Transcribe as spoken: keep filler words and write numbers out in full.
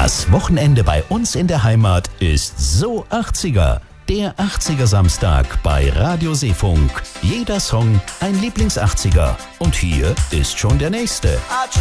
Das Wochenende bei uns in der Heimat ist so achtziger. Der achtziger Samstag bei Radio Seefunk. Jeder Song ein Lieblings-achtziger. Und hier ist schon der nächste.